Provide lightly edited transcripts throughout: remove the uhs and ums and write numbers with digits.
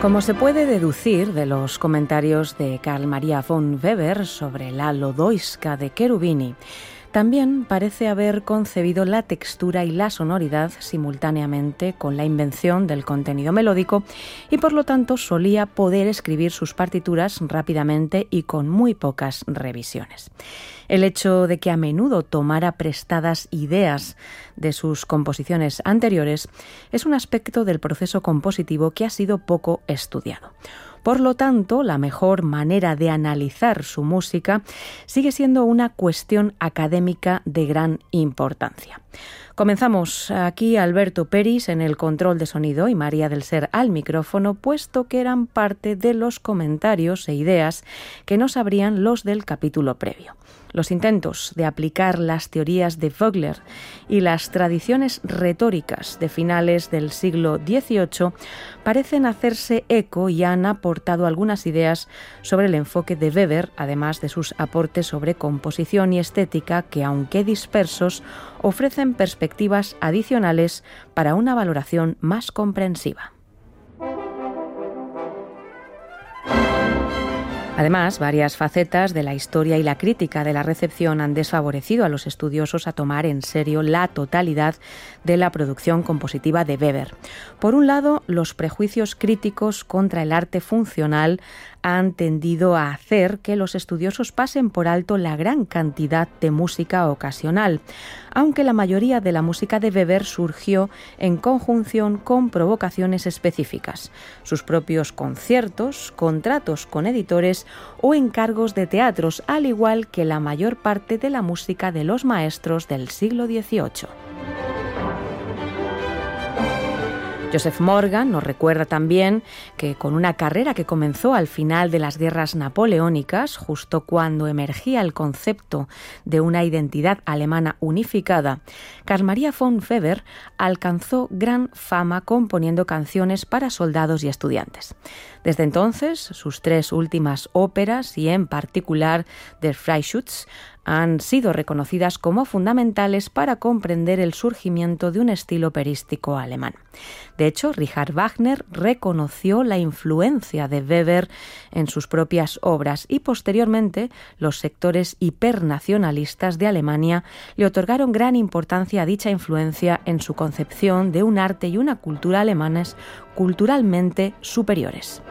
Como se puede deducir de los comentarios de Carl Maria von Weber sobre la Lodoiska de Cherubini, también parece haber concebido la textura y la sonoridad simultáneamente con la invención del contenido melódico y por lo tanto solía poder escribir sus partituras rápidamente y con muy pocas revisiones. El hecho de que a menudo tomara prestadas ideas de sus composiciones anteriores es un aspecto del proceso compositivo que ha sido poco estudiado. Por lo tanto, la mejor manera de analizar su música sigue siendo una cuestión académica de gran importancia. Comenzamos aquí Alberto Peris en el control de sonido y María del Ser al micrófono, puesto que eran parte de los comentarios e ideas que no sabrían los del capítulo previo. Los intentos de aplicar las teorías de Vogler y las tradiciones retóricas de finales del siglo XVIII parecen hacerse eco y han aportado algunas ideas sobre el enfoque de Weber, además de sus aportes sobre composición y estética que, aunque dispersos, ofrecen perspectivas adicionales para una valoración más comprensiva. Además, varias facetas de la historia y la crítica de la recepción han desfavorecido a los estudiosos a tomar en serio la totalidad de la producción compositiva de Weber. Por un lado, los prejuicios críticos contra el arte funcional han tendido a hacer que los estudiosos pasen por alto la gran cantidad de música ocasional, aunque la mayoría de la música de Weber surgió en conjunción con provocaciones específicas, sus propios conciertos, contratos con editores o encargos de teatros, al igual que la mayor parte de la música de los maestros del siglo XVIII. Joseph Morgan nos recuerda también que con una carrera que comenzó al final de las guerras napoleónicas, justo cuando emergía el concepto de una identidad alemana unificada, Carl Maria von Weber alcanzó gran fama componiendo canciones para soldados y estudiantes. Desde entonces, sus tres últimas óperas y en particular Der Freischütz han sido reconocidas como fundamentales para comprender el surgimiento de un estilo operístico alemán. De hecho, Richard Wagner reconoció la influencia de Weber en sus propias obras y posteriormente los sectores hipernacionalistas de Alemania le otorgaron gran importancia a dicha influencia en su concepción de un arte y una cultura alemanes culturalmente superiores.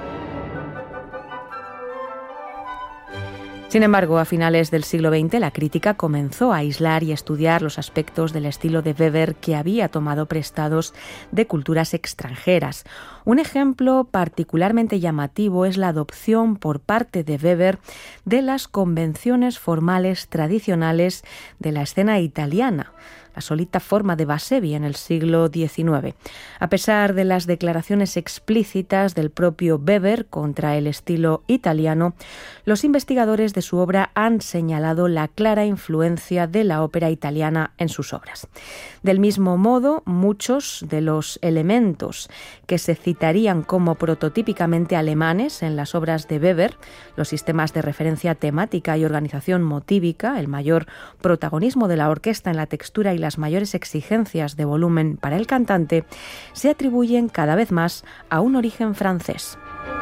Sin embargo, a finales del siglo XX, la crítica comenzó a aislar y estudiar los aspectos del estilo de Weber que había tomado prestados de culturas extranjeras. Un ejemplo particularmente llamativo es la adopción por parte de Weber de las convenciones formales tradicionales de la escena italiana, la solita forma de Basevi en el siglo XIX. A pesar de las declaraciones explícitas del propio Weber contra el estilo italiano, los investigadores de su obra han señalado la clara influencia de la ópera italiana en sus obras. Del mismo modo, muchos de los elementos que se citarían como prototípicamente alemanes en las obras de Weber, los sistemas de referencia temática y organización motívica, el mayor protagonismo de la orquesta en la textura y las mayores exigencias de volumen para el cantante, se atribuyen cada vez más a un origen francés.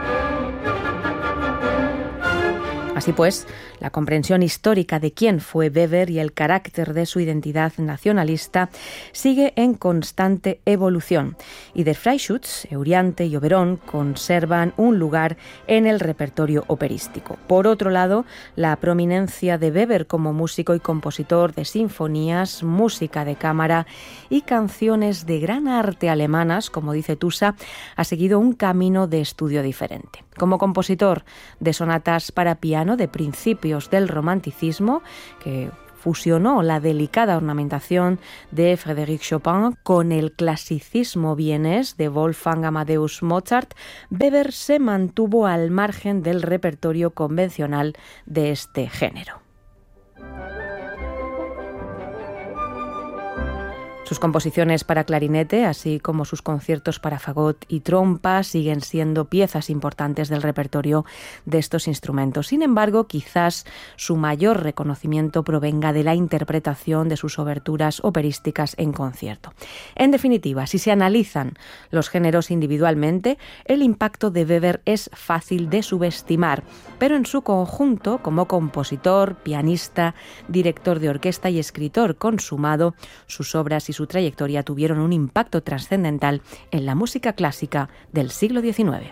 Así pues, la comprensión histórica de quién fue Weber y el carácter de su identidad nacionalista sigue en constante evolución, y Der Freischütz, Euryante y Oberon conservan un lugar en el repertorio operístico. Por otro lado, la prominencia de Weber como músico y compositor de sinfonías, música de cámara y canciones de gran arte alemanas, como dice Tusa, ha seguido un camino de estudio diferente. Como compositor de sonatas para piano de principios del romanticismo, que fusionó la delicada ornamentación de Frédéric Chopin con el clasicismo vienés de Wolfgang Amadeus Mozart, Weber se mantuvo al margen del repertorio convencional de este género. Sus composiciones para clarinete, así como sus conciertos para fagot y trompa, siguen siendo piezas importantes del repertorio de estos instrumentos. Sin embargo, quizás su mayor reconocimiento provenga de la interpretación de sus oberturas operísticas en concierto. En definitiva, si se analizan los géneros individualmente, el impacto de Weber es fácil de subestimar, pero en su conjunto, como compositor, pianista, director de orquesta y escritor consumado, sus obras y su trayectoria tuvieron un impacto trascendental en la música clásica del siglo XIX.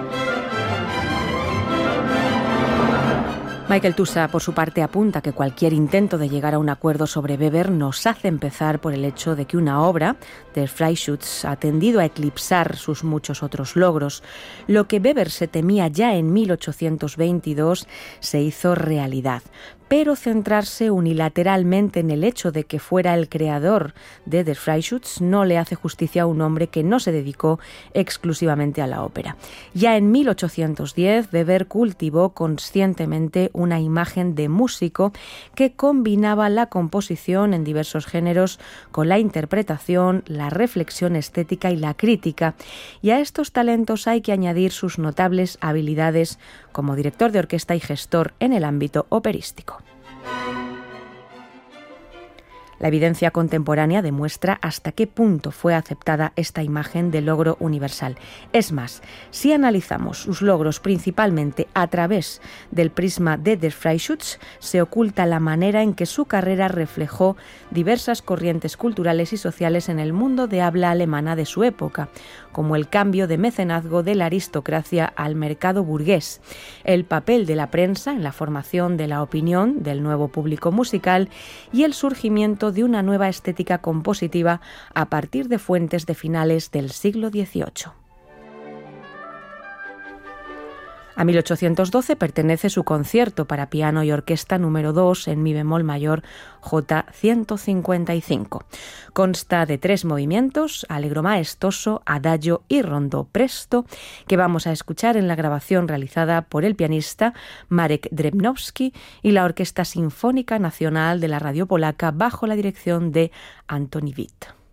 Michael Tusa, por su parte, apunta que cualquier intento de llegar a un acuerdo sobre Weber nos hace empezar por el hecho de que una obra, Der Freischütz, ha tendido a eclipsar sus muchos otros logros. Lo que Weber se temía ya en 1822 se hizo realidad. Pero centrarse unilateralmente en el hecho de que fuera el creador de Der Freischütz no le hace justicia a un hombre que no se dedicó exclusivamente a la ópera. Ya en 1810, Weber cultivó conscientemente una imagen de músico que combinaba la composición en diversos géneros con la interpretación, la reflexión estética y la crítica. Y a estos talentos hay que añadir sus notables habilidades como director de orquesta y gestor en el ámbito operístico. La evidencia contemporánea demuestra hasta qué punto fue aceptada esta imagen de logro universal. Es más, si analizamos sus logros principalmente a través del prisma de Der Freischütz, se oculta la manera en que su carrera reflejó diversas corrientes culturales y sociales en el mundo de habla alemana de su época, como el cambio de mecenazgo de la aristocracia al mercado burgués, el papel de la prensa en la formación de la opinión del nuevo público musical y el surgimiento de una nueva estética compositiva a partir de fuentes de finales del siglo XVIII. A 1812 pertenece su concierto para piano y orquesta número 2 en mi bemol mayor J155. Consta de 3 movimientos, allegro maestoso, adagio y rondó presto, que vamos a escuchar en la grabación realizada por el pianista Marek Dremnowski y la Orquesta Sinfónica Nacional de la Radio Polaca bajo la dirección de Antoni Witt.